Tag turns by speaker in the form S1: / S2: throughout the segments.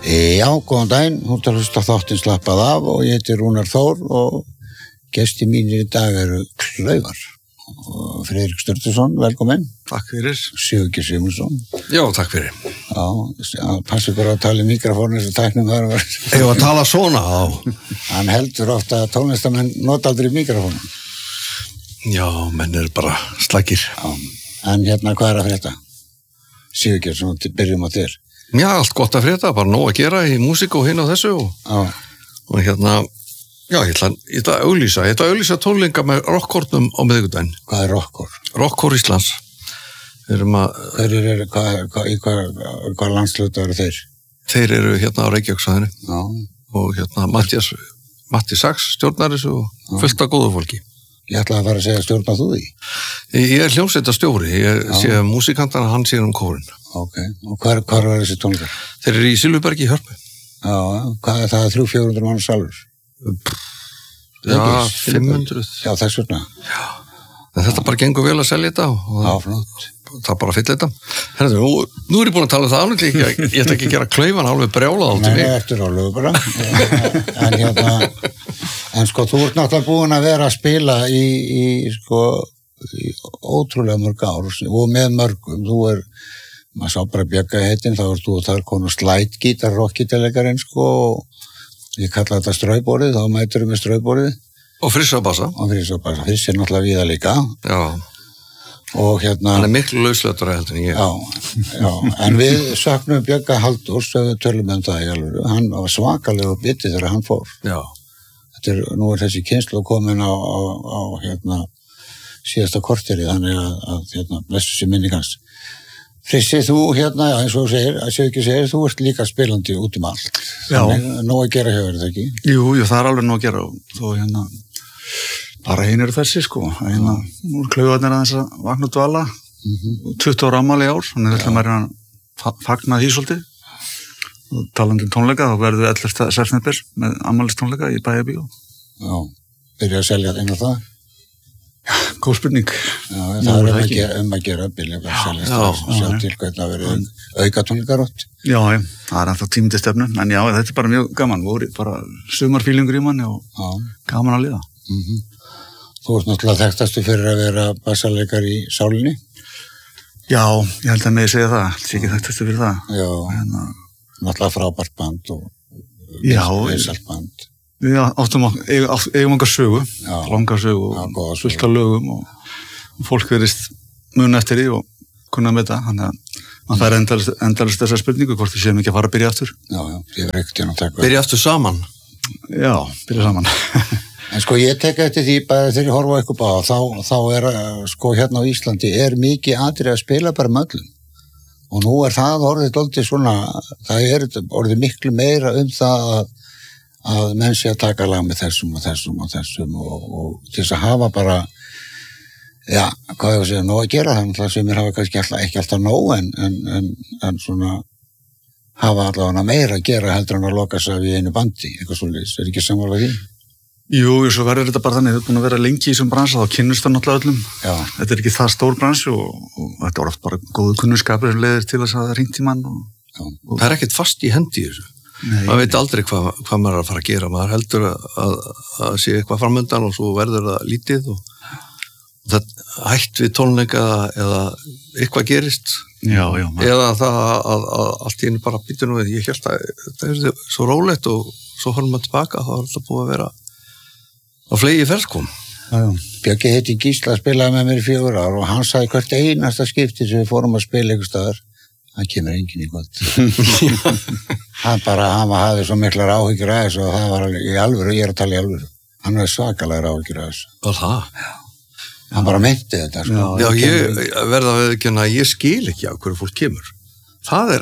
S1: Já, góðan daginn, þú ert að hlusta á þáttinn Slappað af og ég heiti Rúnar Þór og gestir mínir í dag eru Klaufar og Friðrik Sturluson, velkomin.
S2: Takk fyrir.
S1: Sigurgeir Sigmundsson.
S2: Já, takk fyrir.
S1: Já, passa ykkur að tala í mikrofónu þessu tæknum þar var.
S2: Ég var að tala svona, já.
S1: Hann heldur ofta að tónlistamenn nota aldrei mikrofónu.
S2: Já, menn eru bara slagir.
S1: Já, en hérna hvað að frétta? Sigurgeir, svona byrjum á þér.
S2: Já, allt gott að frétta, bara nóg að gera í músík og hinn á þessu og hérna, já, ég ætla að auglýsa tónleika með rockhornum á miðvikudaginn.
S1: Hvað er rockhor?
S2: Rockhor Íslands. Við erum að...
S1: Hverjir eru, hvað landslötu eru þeir?
S2: Þeir eru hérna á Reykjavíksvæðinu.
S1: Já.
S2: Og hérna Matti Sachs stjórnar þessu og fullt af góðu fólki.
S1: Ég ætlaði að fara að segja stjórnar þú því?
S2: Ég er hljómsveitarstjóri, ég sé músíkantana, hann sér kórinn.
S1: Ok, og hvar var þessi tónleikar?
S2: Þeir eru í Silfurbergi í Hörpu.
S1: Já, hvað er það 300-400 manns salur?
S2: Já, 500.
S1: Já, þess vegna.
S2: Já, en þetta bara gengur vel að selja þetta og
S1: já, flott.
S2: Það bara fyll þetta. Herðu, nú er ég búin að tala það alveg líka, ég ætla ekki að gera Klaufan alveg brjálað áttu mig.
S1: Nei, eftir álegu bara. En hérna, en sko, þú ert náttúrulega búin að vera að spila í ótrúlega mörg ár og með mörgum, maður sá bara Bjögga heitin, þá ert þú og þar konu slætgítar, rockgítarleikarinn sko, og ég kalla þetta straubórið, þá mætur við með straubórið.
S2: Og Friss á bassa.
S1: Friss er náttúrulega víða líka.
S2: Já. Og hérna... Hann er miklu lauslegara heldur en ég.
S1: Já, en við söknum Bjögga Halldórs, við tölum það í alvöru, hann var svakalega bitið þegar hann fór. Já. Nú er þessi kynslóð komin á síðasta korterið, þannig að blessu sér minning hans. Frissi, þú eins og segir, þú ert líka spilandi út allt.
S3: Já.
S1: Þannig, nóg að gera hefur þetta ekki?
S3: Jú, það er alveg nóg að gera og þó bara hinn eru þessi sko, nú er Klaufarnir aðeins að vakna og dvala, 20 ára afmæli í ár, þannig ætlum maður að fagna því svolítið. Og talandi tónleika, þá verðum við 11. september með afmælistónleika í Bæjarbíó.
S1: Já, byrja að selja inn á það?
S3: Já, góð spurning.
S1: Já, það er að gera byrja að selja strax og sjá til hvernig að vera auka tónleikar átt.
S3: Já, það er ennþá tími til stefnu, en já, þetta er bara mjög gaman, voru bara sumarfílingur í manni og gaman að liða.
S1: Þú ert náttúrulega þekktastu fyrir að vera bassaleikar í Sálinni?
S3: Já, ég held að mig segja það, það er ekki þekktastu fyrir það.
S1: Já, náttúrulega frábært band og vinsælt band.
S3: Við eigum okkar sögu, langar sögu og fullt af lögum og fólk verist mun eftir því og kunna með það, þannig að mann fær endalist þessa spurningu hvort við séum ekki að fara að byrja aftur.
S1: Já, ég verið ekkert að taka.
S2: Byrja aftur saman?
S3: Já, byrja saman.
S1: En sko ég teka eftir því bara þegar ég horfa eitthvað á þá er sko hérna á Íslandi er mikið atriði að spila bara með öllum og nú er það orðið dálítið svona, það er orðið miklu meira það að menn sé að taka lag með þessum og til þess að hafa bara já, hvað ég að segja, nóg að gera það sem mér hafa kannski ekki alltaf nóg en svona hafa allavega meira að gera heldur en að loka sig í einu bandi, eitthvað svolítið, er ekki sammála því?
S3: Jú, svo verður þetta bara þannig, þú er búin að vera lengi í þessum bransa, þá kynnust það náttúrulega öllum. Já. Þetta er ekki það stór bransi og þetta er oft bara góðu kunnskapur sem leiðir til þess að það ringt í mann. Og
S2: það er ekkert fast í hendi í þessu. Maður veit aldrei hvað maður er að fara að gera. Maður heldur að sé eitthvað framöndan og svo verður það lítið og það hætt við tónleika eða eitthvað gerist.
S3: Já.
S2: Eða það að allt í einu bara býtur nú við. Ég held að það er svo rólegt og svo horfum maður tilbaka, þá er alltaf búið að vera á flegi ferðkom.
S1: Bjöggi heiti Gísla spilaði með mér í 4 ár og hann sagði hvert einasta skipti sem við fórum að spila einhver staðar, hann kemur enginn í kvöld. Hann hafði svo miklar áhyggjur að þessu og það var í alvöru, ég er að tala í alvöru. Hann hafði svakalegar áhyggjur að þessu.
S2: Var það?
S1: Já. Hann bara meinti þetta. Sko.
S2: Já, ég verða að veðkjanna að ég skil ekki á hverju fólk kemur. Það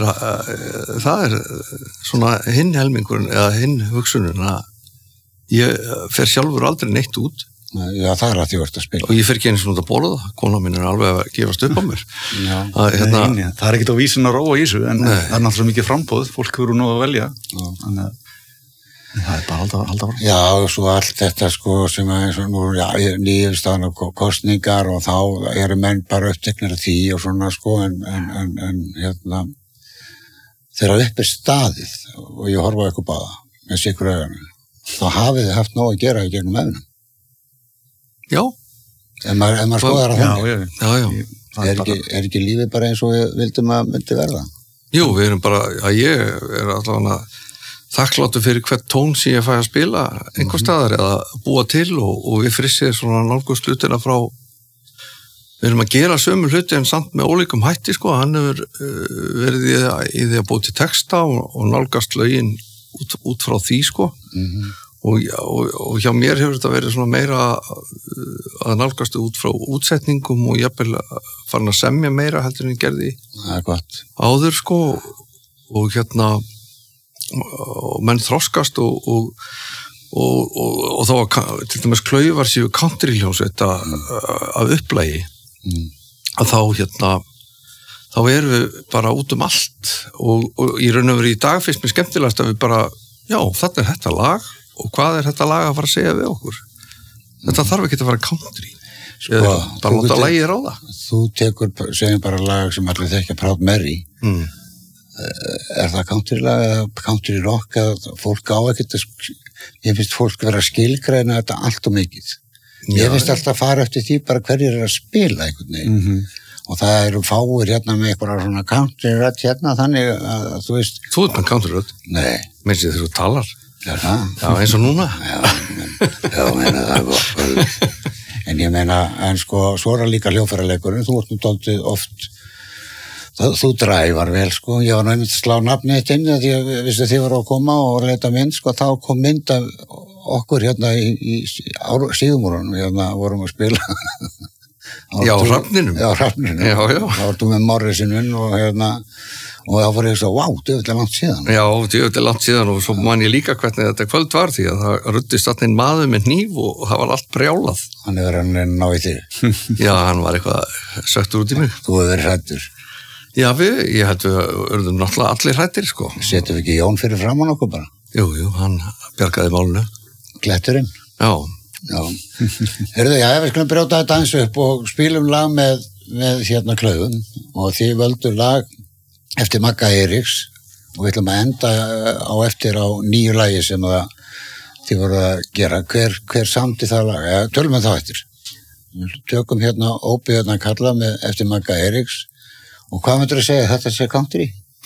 S2: er svona hinn helmingurinn eða hinn hugsunin að ég fer sjálfur aldrei neitt út.
S1: Já, það er að því að spila.
S2: Og ég fer ekki einu svona út að borða það. Kona mín er alveg að gefast upp á mér.
S3: Já. Það er ekkert á vísin að róa í þessu, en það er náttúrulega mikið frambóð. Fólk hefur nú að velja. Þannig að það er bara að halda fram.
S1: Já, og svo allt þetta sko sem er nýjumstaðan og kosningar og þá eru menn bara uppteknir af því og svona sko en þegar upp staðið og ég horfa á eitthvað báða með sikur augunum, þá hafið þið haft nóg að gera í gegnum efnum.
S2: Já.
S1: Ef maður skoðar að
S2: þannig.
S1: Já. Er ekki lífið bara eins og við vildum að myndi verða?
S2: Jú, við erum bara, að ég er allavega þakkláttur fyrir hvert tón sem ég fæ að spila einhver staðar eða búa til og við frissir svona nálgust hlutina frá, við erum að gera sömu hluti en samt með ólíkum hætti sko, hann hefur verið í því að búa til texta og nálgast lögin út frá því sko og hjá mér hefur þetta verið svona meira að nálgast út frá útsetningum og jafnvel farin að semja meira heldur en ég gerði áður sko og hérna og menn þroskast og þá að til dæmis Klaufar séu country-hljómsveit af upplægi að þá erum við bara út allt og í raun og veru í dag finnst mér skemmtilegast að við bara, já, þetta er þetta lag og hvað er þetta lag að fara að segja við okkur þetta þarf ekki að fara country bara láta lagið ráða.
S1: Þú tekur, segjum bara lag sem allir þekkja Proud Mary er það country-lag eða country rock eða fólk á ekkert ég finnst fólk vera að skilgreina þetta allt og mikið ég finnst alltaf að fara eftir því bara hverjir er að spila einhvern veginn og það eru fáir hérna með eitthvað svona country-rödd hérna þannig að þú veist
S2: Þú ert með country-rödd?
S1: Nei
S2: Meins þegar þú talar?
S1: Já,
S2: eins og núna?
S1: Já, meina það er gott en ég meina, en sko svo er líka hljóðfæraleikurinn, þú ert nú dálítið oft þú dræfar vel sko, ég var náttúrulega að slá nafnið þitt inn því að vissi þið voru að koma og leita mynd sko, þá kom mynd af okkur hérna í síðumúrunum, hérna vorum að spila
S2: Já, Hrafninum
S1: Já, þá vartum með Morrisinun og hérna og þá var ég svo, wow, djöfull langt síðan
S2: Já, djöfull langt síðan og svo man ég líka hvernig þetta kvöld var því að það ruddist alltaf inn maður með hníf og það var allt brjálað
S1: Hann hefur hann ná í þig
S2: Já, hann var eitthvað söktur út í mig
S1: Þú hefur verið hræddur
S2: Já, ég held við urðum náttúrulega allir hræddir, sko.
S1: Setum við ekki Jón fyrir framan okkur bara?
S2: Jú, hann bjargaði málinu.
S1: Kletturinn?
S2: Já.
S1: Heyrðu, já, við skulum brjóta þetta eins upp og spilum lag með hérna Klaufum og þið völdu lag eftir Magga Eiríks og við ætlum að enda á eftir á nýju lagi sem þið voru að gera. Hver samdi það lag? Ja, tölum við þá eftir. Tökum hérna Óbyggðarna kalla eftir Magga Eiríks. Og hvað myndir að segja þetta sé country?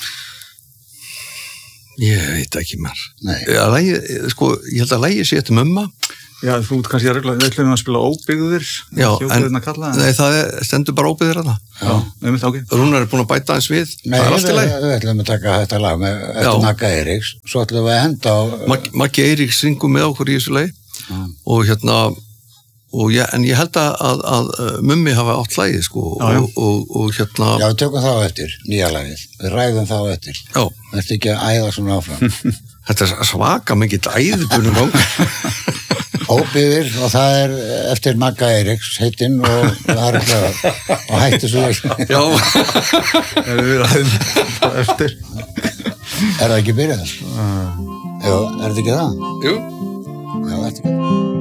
S2: Ég veit ekki mér.
S1: Nei.
S2: Sko, ég held að lagið sé eftir mömma.
S3: Já, þú ert kannski að spila Óbyggðir.
S2: Já, nei, það stendur bara Óbyggðir hana.
S3: Já, einmitt ok.
S2: Rúnar er búin að bæta eins við.
S1: Nei, það er allt í lagi. Við ætlum að taka þetta lag eftir Magga Eiríks. Svo ætlum við að henda á...
S2: Maggi Eiríks syngum með okkur í þessu lagi. Og hérna... en ég held að mummi hafa átt lagið sko og hérna
S1: Já, við tökum þá eftir, nýja lagið við ræðum þá eftir
S2: Já.
S1: Þetta ekki að æða svona áfram
S2: Þetta er svaka mikið æðubunum gang
S1: Óbyggðir og það er eftir Magga Eiríks heitinn og það er Klaufar og hættu svo
S2: Já
S3: Við ræðum þá eftir
S1: Er það ekki byrjað? Já, er þetta ekki það?
S2: Jú
S1: Já, þetta ekki